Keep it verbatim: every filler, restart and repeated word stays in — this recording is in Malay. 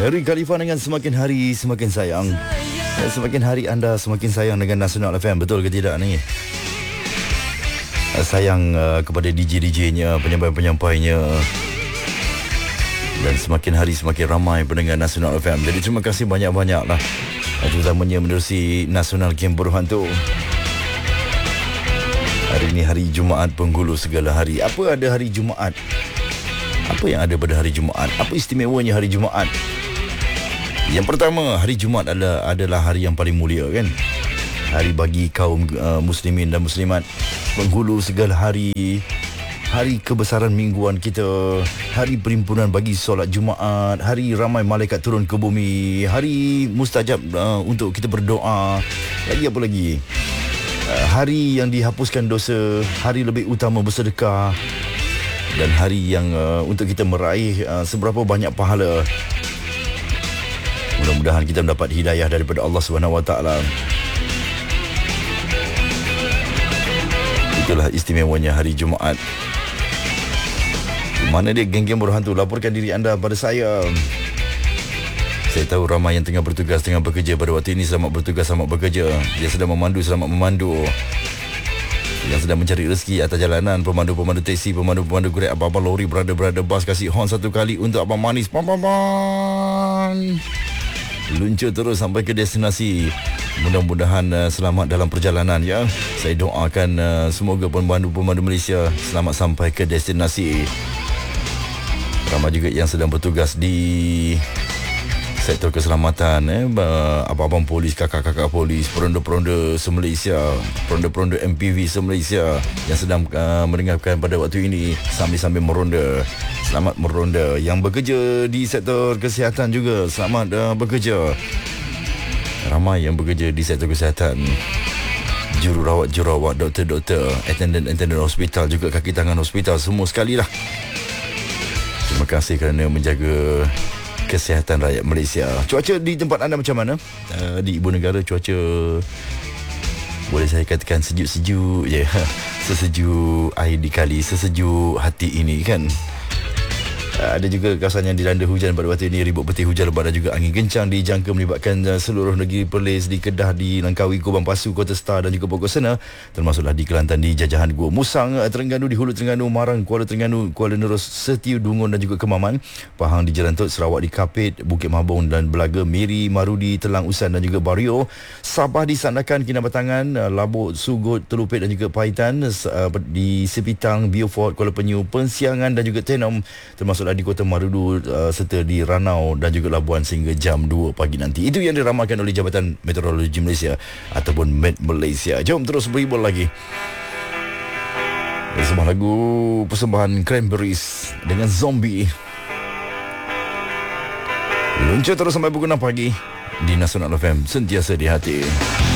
Hari Khalifah dengan Semakin Hari Semakin Sayang. Semakin hari anda semakin sayang dengan Nasional F M. Betul ke tidak ni? Sayang uh, kepada D J D J-nya, penyampai-penyampainya. Dan semakin hari semakin ramai pendengar Nasional F M. Jadi terima kasih banyak-banyak lah, terutamanya menerusi Nasional Game Berhantu. Hari ini hari Jumaat, penghulu segala hari. Apa ada hari Jumaat? Apa yang ada pada hari Jumaat? Apa istimewanya hari Jumaat? Yang pertama, hari Jumaat adalah adalah hari yang paling mulia, kan? Hari bagi kaum uh, muslimin dan muslimat, penghulu segala hari. Hari kebesaran mingguan kita, hari perhimpunan bagi solat Jumaat, hari ramai malaikat turun ke bumi, hari mustajab uh, untuk kita berdoa. Lagi apa lagi? Uh, hari yang dihapuskan dosa, hari lebih utama bersedekah, dan hari yang uh, untuk kita meraih uh, seberapa banyak pahala. Mudah-mudahan kita mendapat hidayah daripada Allah Subhanahu Wa Taala. Itulah istimewanya hari Jumaat. Mana dia geng-geng berhantu? Laporkan diri anda pada saya. Saya tahu ramai yang tengah bertugas, tengah bekerja pada waktu ini. Selamat bertugas, selamat bekerja. Dia sedang memandu, selamat memandu. Yang sedang mencari rezeki atas jalanan, pemandu-pemandu teksi, pemandu-pemandu Grab, abang-abang lori, berada-berada bas, kasih horn satu kali untuk abang manis. Pam pam pam. Luncur terus sampai ke destinasi. Mudah-mudahan uh, selamat dalam perjalanan, ya. Saya doakan uh, semoga pemandu-pemandu Malaysia selamat sampai ke destinasi. Ramai juga yang sedang bertugas di sektor keselamatan, eh, abang-abang polis, kakak-kakak polis, peronda-peronda se-Malaysia, peronda-peronda M P V se-Malaysia yang sedang uh, mendengarkan pada waktu ini sambil-sambil meronda. Selamat meronda. Yang bekerja di sektor kesihatan juga, selamat uh, bekerja. Ramai yang bekerja di sektor kesihatan, jururawat-jururawat, doktor-doktor, attendant-attendant hospital, juga kaki tangan hospital, semua sekali lah. Terima kasih kerana menjaga kesihatan rakyat Malaysia. Cuaca di tempat anda macam mana? Uh, di ibu negara cuaca boleh saya katakan sejuk-sejuk je. Sesejuk air di kali, sesejuk hati ini, kan? Uh, ada juga kawasan yang dilanda hujan pada waktu ini, ribut peti hujan lebat dan juga angin kencang dijangka melibatkan uh, seluruh negeri Perlis, di Kedah, di Langkawi, Kubang Pasu, Kota Star dan juga Pokok Sena, termasuklah di Kelantan, di Jajahan, Gua Musang, uh, Terengganu, di Hulu Terengganu, Marang, Kuala Terengganu, Kuala Nerus, Setiu, Dungun dan juga Kemaman, Pahang, di Jerantut, Sarawak, di Kapit, Bukit Mabung dan Belaga, Miri, Marudi, Telang Usan dan juga Bario, Sabah, di Sandakan, Kinabatangan, uh, Labuk, Sugut, Telupit dan juga Paitan, uh, di Sepitang, Beaufort, Kuala Penyu, Pensiangan dan juga Tenom, termasuklah di Kota Marudu, uh, serta di Ranau dan juga Labuan sehingga jam dua pagi nanti. Itu yang diramalkan oleh Jabatan Meteorologi Malaysia ataupun Met Malaysia. Jom terus berhibur lagi. Sebuah lagu persembahan Cranberries dengan Zombie. Luncur terus sampai pukul enam pagi di Nasional F M, sentiasa di hati.